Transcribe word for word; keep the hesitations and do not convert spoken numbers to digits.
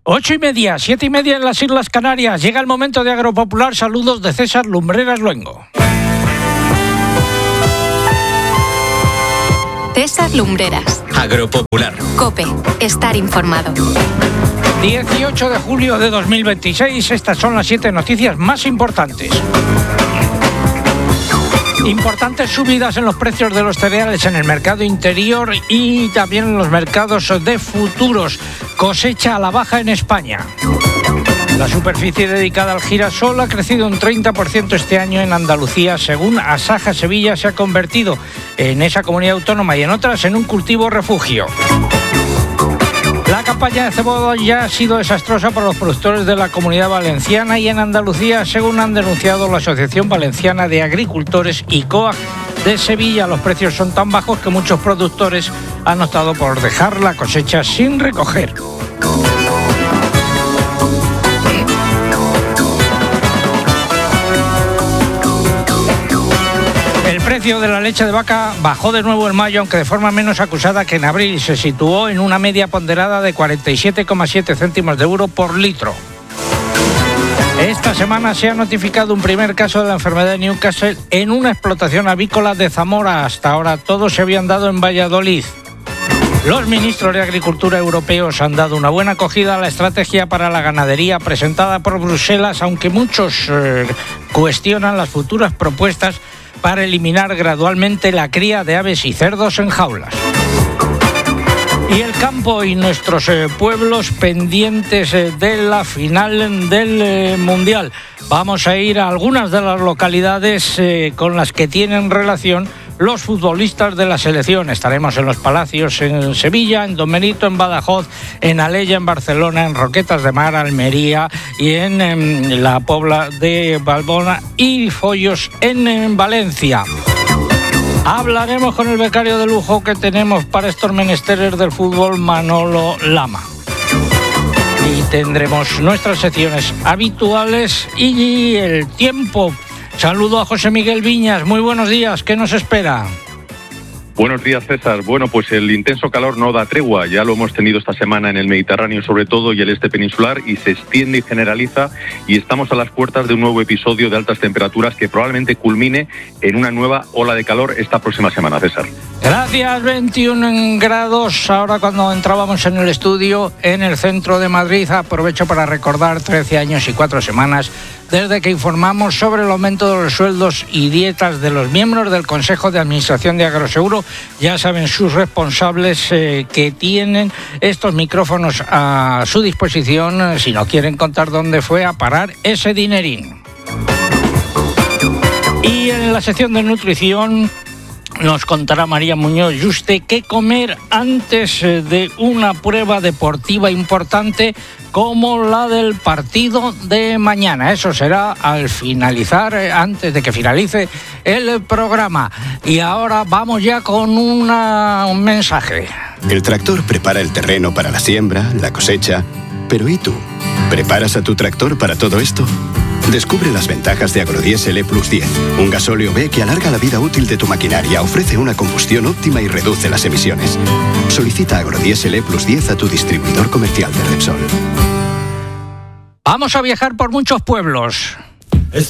Ocho y media, siete y media en las Islas Canarias. Llega el momento de Agropopular. Saludos de César Lumbreras Luengo. César Lumbreras. Agropopular. COPE. Estar informado. dieciocho de julio de dos mil veintiséis. Estas son las siete noticias más importantes. Importantes subidas en los precios de los cereales en el mercado interior y también en los mercados de futuros. Cosecha a la baja en España. La superficie dedicada al girasol ha crecido un treinta por ciento este año en Andalucía. Según Asaja Sevilla, se ha convertido en esa comunidad autónoma y en otras en un cultivo refugio. La campaña de cebolla ha sido desastrosa para los productores de la Comunidad Valenciana y en Andalucía, según han denunciado la Asociación Valenciana de Agricultores y COAG de Sevilla. Los precios son tan bajos que muchos productores han optado por dejar la cosecha sin recoger. El precio de la leche de vaca bajó de nuevo en mayo, aunque de forma menos acusada que en abril. Se situó en una media ponderada de cuarenta y siete coma siete céntimos de euro por litro. Esta semana se ha notificado un primer caso de la enfermedad de Newcastle en una explotación avícola de Zamora. Hasta ahora todos se habían dado en Valladolid. Los ministros de Agricultura europeos han dado una buena acogida a la estrategia para la ganadería presentada por Bruselas, aunque muchos eh, cuestionan las futuras propuestas para eliminar gradualmente la cría de aves y cerdos en jaulas. Y el campo y nuestros eh, pueblos pendientes eh, de la final del eh, Mundial. Vamos a ir a algunas de las localidades eh, con las que tienen relación los futbolistas de la selección. Estaremos en Los Palacios en Sevilla, en Don Benito en Badajoz, en Alella en Barcelona, en Roquetas de Mar, Almería y en, en la Pobla de Valbona y Follos en, en Valencia. Hablaremos con el becario de lujo que tenemos para estos menesteres del fútbol, Manolo Lama. Y tendremos nuestras secciones habituales y el tiempo. Saludo a José Miguel Viñas. Muy buenos días. ¿Qué nos espera? Buenos días, César. Bueno, pues el intenso calor no da tregua. Ya lo hemos tenido esta semana en el Mediterráneo sobre todo y el este peninsular, y se extiende y generaliza, y estamos a las puertas de un nuevo episodio de altas temperaturas que probablemente culmine en una nueva ola de calor esta próxima semana, César. Gracias. veintiún grados ahora cuando entrábamos en el estudio en el centro de Madrid. Aprovecho para recordar trece años y cuatro semanas desde que informamos sobre el aumento de los sueldos y dietas de los miembros del Consejo de Administración de Agroseguro. Ya saben sus responsables eh, que tienen estos micrófonos a su disposición eh, si no quieren contar dónde fue a parar ese dinerín. Y en la sección de nutrición nos contará María Muñoz Yuste qué comer antes de una prueba deportiva importante como la del partido de mañana. Eso será al finalizar, antes de que finalice el programa. Y ahora vamos ya con una, un mensaje. El tractor prepara el terreno para la siembra, la cosecha. Pero ¿y tú? ¿Preparas a tu tractor para todo esto? Descubre las ventajas de Agrodiesel E Plus diez, un gasóleo B que alarga la vida útil de tu maquinaria, ofrece una combustión óptima y reduce las emisiones. Solicita Agrodiesel E Plus diez a tu distribuidor comercial de Repsol. Vamos a viajar por muchos pueblos. Es